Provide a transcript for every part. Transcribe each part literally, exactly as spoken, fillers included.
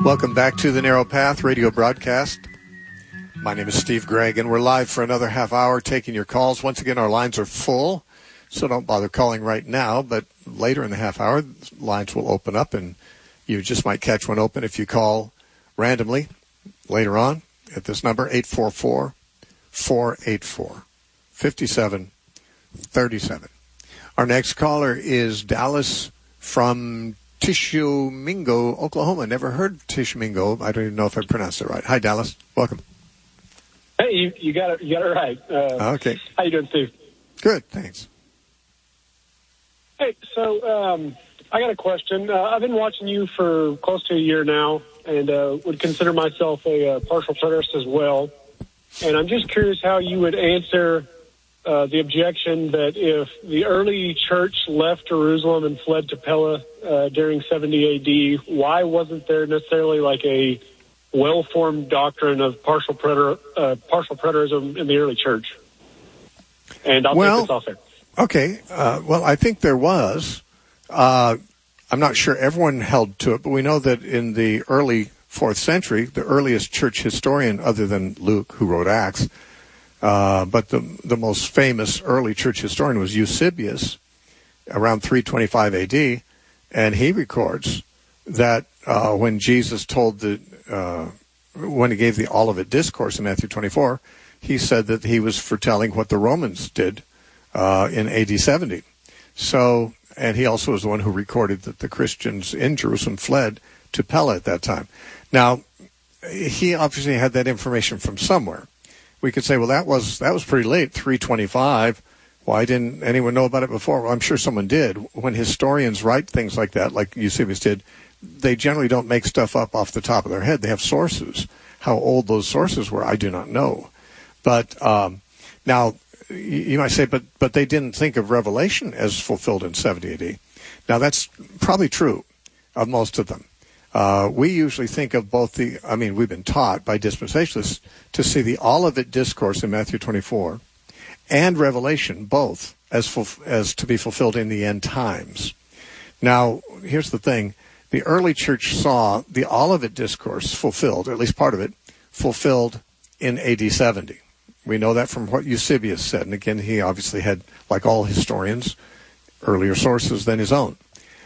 Welcome back to the Narrow Path radio broadcast. My name is Steve Gregg, and we're live for another half hour taking your calls. Once again, our lines are full, so don't bother calling right now, but later in the half hour, lines will open up, and you just might catch one open if you call randomly later on at this number, eight four four, four eight four, five seven three seven. Our next caller is Dallas from Tishomingo, Oklahoma. Never heard Tishomingo. I don't even know if I pronounced it right. Hi, Dallas. Welcome. Hey, you, you got it. You got it right. Uh, okay. How you doing, Steve? Good, thanks. Hey, so um, I got a question. Uh, I've been watching you for close to a year now, and uh, would consider myself a uh, partial preterist as well. And I'm just curious how you would answer uh, the objection that if the early church left Jerusalem and fled to Pella uh, during seventy A D, why wasn't there necessarily like a well-formed doctrine of partial preter, uh, partial preterism in the early church? And I'll well, take this off there. Okay. Uh, well, I think there was. Uh, I'm not sure everyone held to it, but we know that in the early fourth century, the earliest church historian other than Luke, who wrote Acts, uh, but the the most famous early church historian was Eusebius, around three twenty-five A D, and he records that uh, when Jesus told the uh, when he gave the Olivet Discourse in Matthew twenty-four, he said that he was foretelling what the Romans did uh, in A D seventy. So, and he also was the one who recorded that the Christians in Jerusalem fled to Pella at that time. Now, he obviously had that information from somewhere. We could say, well, that was that was pretty late, three twenty-five. Why didn't anyone know about it before? Well, I'm sure someone did. When historians write things like that, like Eusebius did, they generally don't make stuff up off the top of their head. They have sources. How old those sources were, I do not know. But um, now, you might say, but but they didn't think of Revelation as fulfilled in seventy A D. Now, that's probably true of most of them. Uh, we usually think of both the, I mean, we've been taught by dispensationalists to see the Olivet Discourse in Matthew twenty-four and Revelation both as fulf- as to be fulfilled in the end times. Now, here's the thing. The early church saw the Olivet Discourse fulfilled, or at least part of it, fulfilled in A D seventy. We know that from what Eusebius said. And again, he obviously had, like all historians, earlier sources than his own.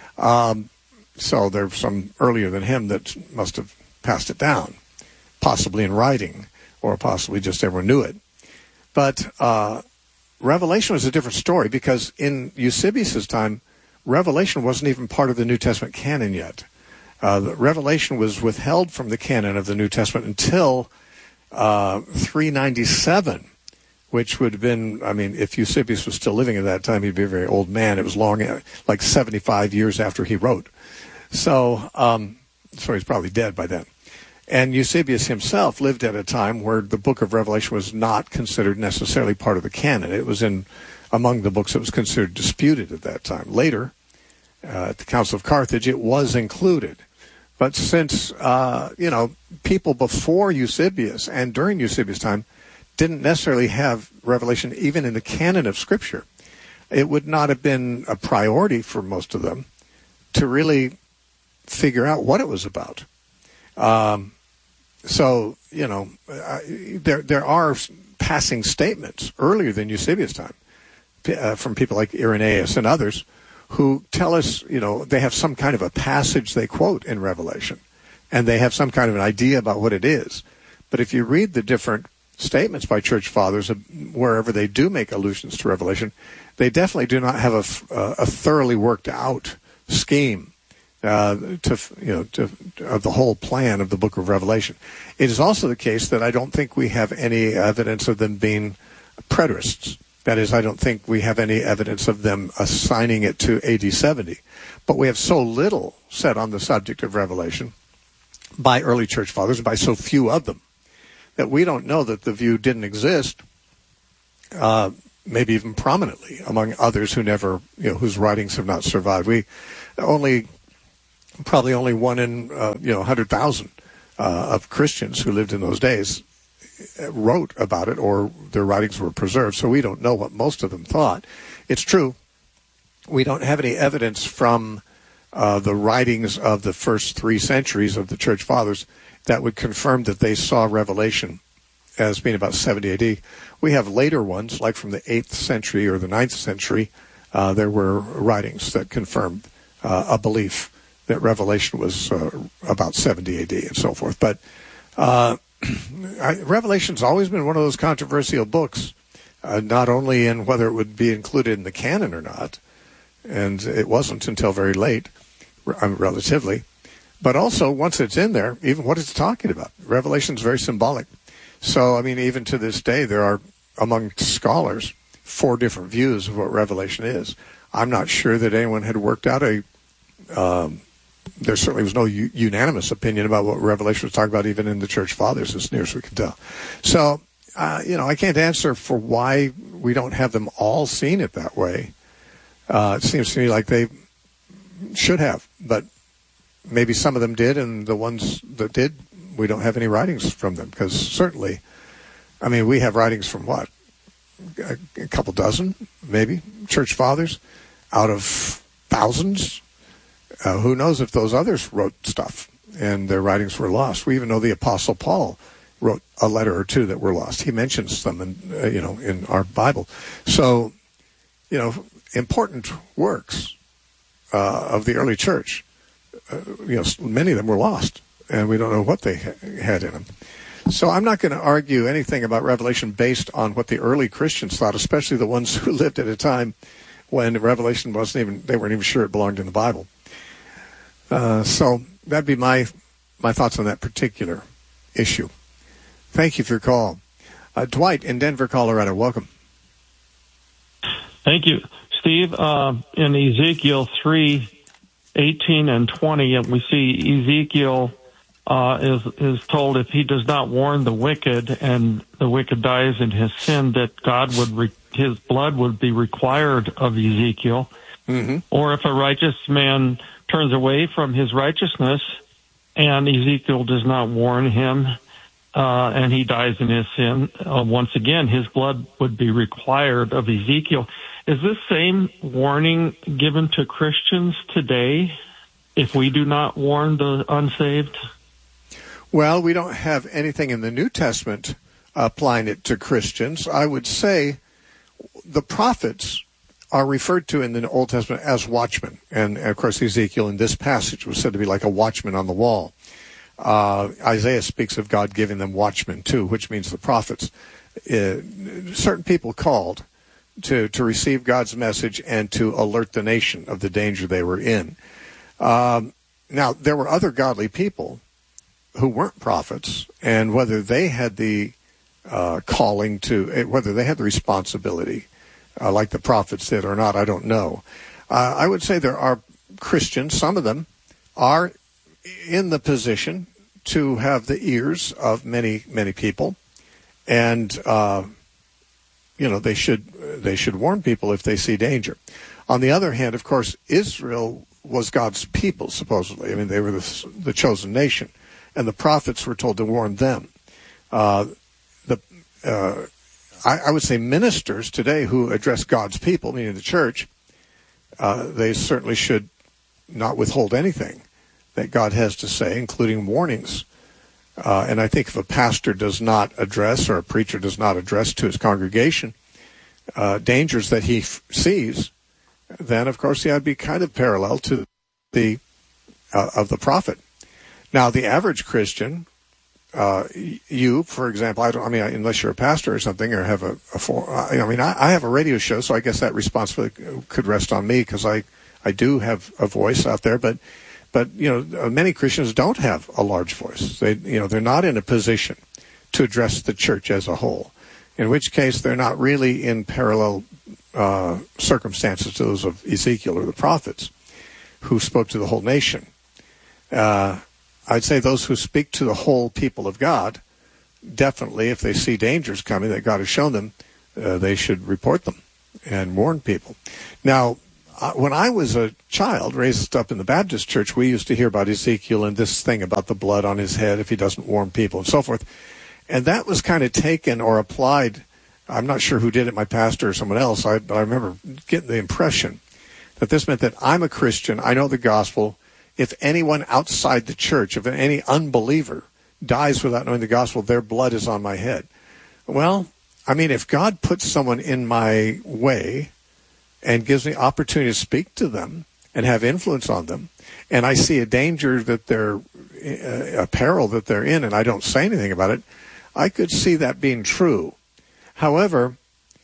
Um, so there's some earlier than him that must have passed it down, possibly in writing, or possibly just everyone knew it. But uh, Revelation was a different story, because in Eusebius' time, Revelation wasn't even part of the New Testament canon yet. Uh, the Revelation was withheld from the canon of the New Testament until uh, three ninety-seven, which would have been, I mean, if Eusebius was still living at that time, he'd be a very old man. It was long, like seventy-five years after he wrote. So, um, so he's probably dead by then. And Eusebius himself lived at a time where the book of Revelation was not considered necessarily part of the canon. It was in among the books that was considered disputed at that time. Later, uh, at the Council of Carthage, it was included. But since, uh, you know, people before Eusebius and during Eusebius' time didn't necessarily have Revelation even in the canon of Scripture, it would not have been a priority for most of them to really figure out what it was about. Um, so, you know, uh, there there are passing statements earlier than Eusebius' time uh, from people like Irenaeus and others who tell us, you know, they have some kind of a passage they quote in Revelation, and they have some kind of an idea about what it is. But if you read the different statements by church fathers, uh, wherever they do make allusions to Revelation, they definitely do not have a, uh, a thoroughly worked out scheme uh, to, you know, to, of the whole plan of the book of Revelation. It is also the case that I don't think we have any evidence of them being preterists. That is, I don't think we have any evidence of them assigning it to A D seventy. But we have so little said on the subject of Revelation by early church fathers, by so few of them, that we don't know that the view didn't exist, uh, maybe even prominently among others who never, you know, whose writings have not survived. We only, probably only one in, uh, you know, one hundred thousand uh, of Christians who lived in those days wrote about it, or their writings were preserved, so we don't know what most of them thought. It's true, we don't have any evidence from uh, the writings of the first three centuries of the Church Fathers that would confirm that they saw Revelation as being about seventy A D. We have later ones, like from the eighth century or the ninth century. Uh, there were writings that confirmed uh, a belief that Revelation was uh, about seventy A D and so forth. But uh, I, Revelation's always been one of those controversial books, uh, not only in whether it would be included in the canon or not, and it wasn't until very late, relatively, but also once it's in there, even what it's talking about. Revelation's very symbolic. So, I mean, even to this day, there are, among scholars, four different views of what Revelation is. I'm not sure that anyone had worked out a, um, there certainly was no u- unanimous opinion about what Revelation was talking about, even in the Church Fathers, as near as we can tell. So, uh, you know, I can't answer for why we don't have them all seeing it that way. Uh, it seems to me like they should have, but maybe some of them did, and the ones that did, we don't have any writings from them, because certainly, I mean, we have writings from what? A, a couple dozen, maybe, Church Fathers, out of thousands. Uh, who knows if those others wrote stuff and their writings were lost? We even know the Apostle Paul wrote a letter or two that were lost. He mentions them in, uh, you know, in our Bible. So, you know, important works uh, of the early church, uh, you know, many of them were lost, and we don't know what they ha- had in them. So I'm not going to argue anything about Revelation based on what the early Christians thought, especially the ones who lived at a time when Revelation wasn't even, they weren't even sure it belonged in the Bible. Uh, so that'd be my my thoughts on that particular issue. Thank you for your call. Uh, Dwight in Denver, Colorado, welcome. Thank you, Steve. Uh, in Ezekiel three, eighteen and twenty, we see Ezekiel uh, is is told if he does not warn the wicked and the wicked dies in his sin, that God would re- his blood would be required of Ezekiel. Mm-hmm. Or if a righteous man turns away from his righteousness and Ezekiel does not warn him, uh, and he dies in his sin, uh, once again, his blood would be required of Ezekiel. Is this same warning given to Christians today if we do not warn the unsaved? Well, we don't have anything in the New Testament applying it to Christians. I would say the prophets are referred to in the Old Testament as watchmen. And, of course, Ezekiel in this passage was said to be like a watchman on the wall. Uh, Isaiah speaks of God giving them watchmen, too, which means the prophets. Uh, certain people called to, to receive God's message and to alert the nation of the danger they were in. Um, now, there were other godly people who weren't prophets, and whether they had the uh, calling to, whether they had the responsibility Uh, like the prophets did or not, I don't know. Uh, I would say there are Christians, some of them are in the position to have the ears of many, many people. And, uh, you know, they should, they should warn people if they see danger. On the other hand, of course, Israel was God's people, supposedly. I mean, they were the, the chosen nation. And the prophets were told to warn them. Uh, the, uh, I would say ministers today who address God's people, meaning the church, uh, they certainly should not withhold anything that God has to say, including warnings. Uh, and I think if a pastor does not address, or a preacher does not address to his congregation uh, dangers that he f- sees, then of course he would be kind of parallel to the uh, of the prophet. Now, the average Christian, Uh, you, for example, I don't, I mean, unless you're a pastor or something, or have a, a for, I mean, I, I have a radio show, so I guess that responsibility could rest on me, because I, I do have a voice out there, but, but, you know, many Christians don't have a large voice. They, you know, they're not in a position to address the church as a whole, in which case they're not really in parallel, uh, circumstances to those of Ezekiel or the prophets who spoke to the whole nation. Uh, I'd say those who speak to the whole people of God, definitely, if they see dangers coming that God has shown them, uh, they should report them and warn people. Now, uh, when I was a child, raised up in the Baptist church, we used to hear about Ezekiel and this thing about the blood on his head if he doesn't warn people and so forth. And that was kind of taken or applied. I'm not sure who did it, my pastor or someone else, I, but I remember getting the impression That this meant that I'm a Christian, I know the gospel. If anyone outside the church, if any unbeliever dies without knowing the gospel, their blood is on my head. Well, I mean, if God puts someone in my way and gives me opportunity to speak to them and have influence on them, and I see a danger that they're, a peril that they're in, and I don't say anything about it, I could see that being true. However,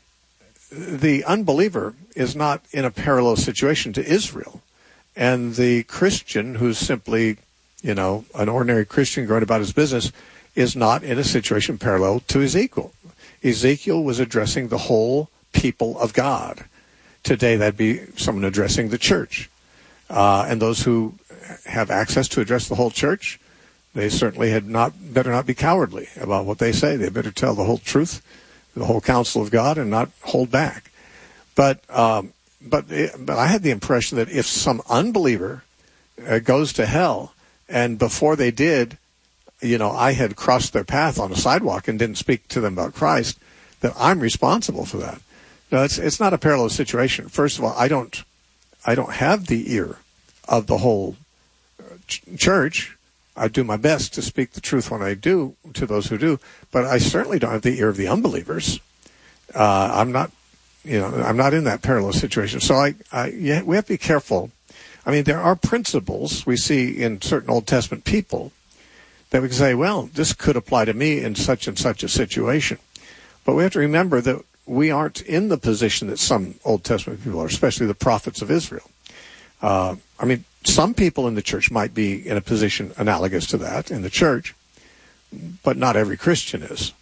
the unbeliever is not in a parallel situation to Israel. And the Christian, who's simply, you know, an ordinary Christian going about his business, is not in a situation parallel to Ezekiel. Ezekiel was addressing the whole people of God. Today, that'd be someone addressing the church. Uh, and those who have access to address the whole church, they certainly had not better not be cowardly about what they say. They better tell the whole truth, the whole counsel of God, and not hold back. But um, but but I had the impression that if some unbeliever uh, goes to hell, and before they did, you know, I had crossed their path on a sidewalk and didn't speak to them about Christ, that I'm responsible for that. No, it's it's not a parallel situation. First of all, I don't I don't have the ear of the whole ch- church. I do my best to speak the truth when I do to those who do, but I certainly don't have the ear of the unbelievers. Uh, I'm not, you know, I'm not in that parallel situation. So I, I yeah, we have to be careful. I mean, there are principles we see in certain Old Testament people that we can say, well, this could apply to me in such and such a situation. But we have to remember that we aren't in the position that some Old Testament people are, especially the prophets of Israel. Uh, I mean, some people in the church might be in a position analogous to that in the church, but not every Christian is.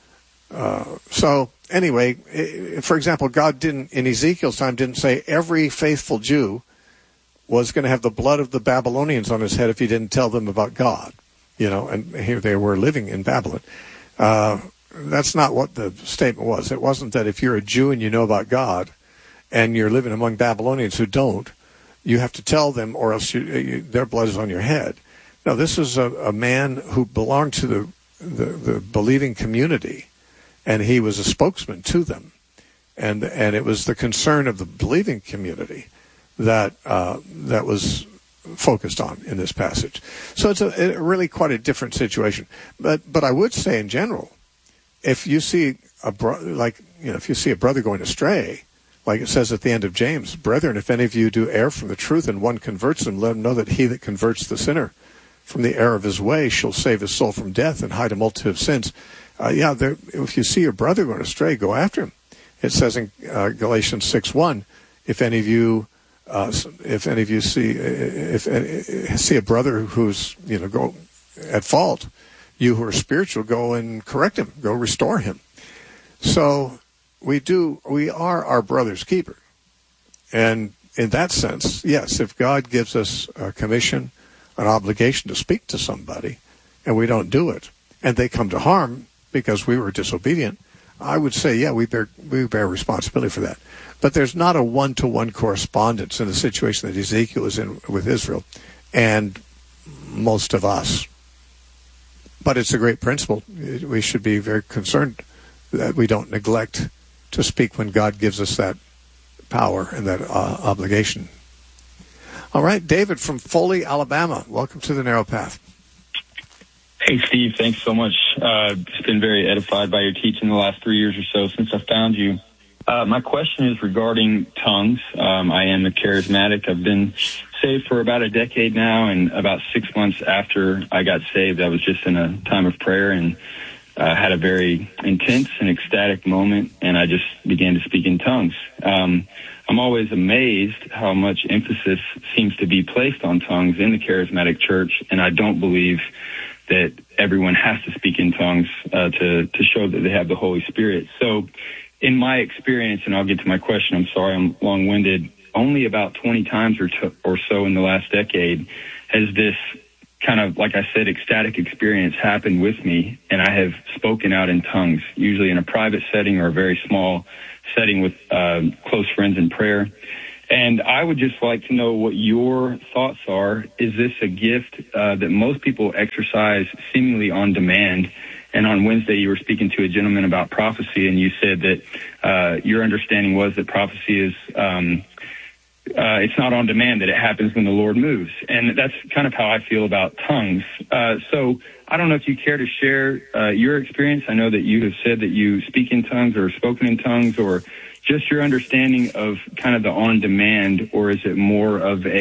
Uh, so anyway, for example, God didn't, in Ezekiel's time, didn't say every faithful Jew was going to have the blood of the Babylonians on his head if he didn't tell them about God. You know, and here they were living in Babylon. Uh, that's not what the statement was. It wasn't that if you're a Jew and you know about God and you're living among Babylonians who don't, you have to tell them or else you, you, their blood is on your head. No, this is a, a man who belonged to the, the, the believing community, and he was a spokesman to them. And and it was the concern of the believing community that uh, that was focused on in this passage. So it's a, a really quite a different situation. But but I would say in general, if you see a bro- like you know if you see a brother going astray, like it says at the end of James, brethren, if any of you do err from the truth and one converts them, let him know that he that converts the sinner from the error of his way shall save his soul from death and hide a multitude of sins. Uh, yeah, there, if you see your brother going astray, go after him. It says in uh, Galatians six one, if any of you, uh, if any of you see, if, if see a brother who's you know go at fault, you who are spiritual, go and correct him, go restore him. So we do, we are our brother's keeper, and in that sense, yes, if God gives us a commission, an obligation to speak to somebody, and we don't do it, and they come to harm because we were disobedient, I would say, yeah, we bear we bear responsibility for that. But there's not a one-to-one correspondence in the situation that Ezekiel is in with Israel and most of us. But it's a great principle. We should be very concerned that we don't neglect to speak when God gives us that power and that uh, obligation. All right, David from Foley, Alabama. Welcome to the Narrow Path. Hey, Steve, thanks so much. Uh, just been very edified by your teaching the last three years or so since I found you. Uh, my question is regarding tongues. Um, I am a charismatic. I've been saved for about a decade now, and about six months after I got saved, I was just in a time of prayer and uh, had a very intense and ecstatic moment, and I just began to speak in tongues. Um, I'm always amazed how much emphasis seems to be placed on tongues in the charismatic church, and I don't believe that everyone has to speak in tongues uh, to, to show that they have the Holy Spirit. So in my experience, and I'll get to my question, I'm sorry I'm long-winded, only about twenty times or, to, or so in the last decade has this kind of, like I said, ecstatic experience happened with me, and I have spoken out in tongues, usually in a private setting or a very small setting with uh, close friends in prayer. And I would just like to know what your thoughts are. Is this a gift uh, that most people exercise seemingly on demand? And on Wednesday, you were speaking to a gentleman about prophecy, and you said that uh, your understanding was that prophecy is um, uh, it's not on demand, that it happens when the Lord moves. And that's kind of how I feel about tongues. Uh, so I don't know if you care to share uh, your experience. I know that you have said that you speak in tongues or spoken in tongues, or just your understanding of kind of the on demand, or is it more of a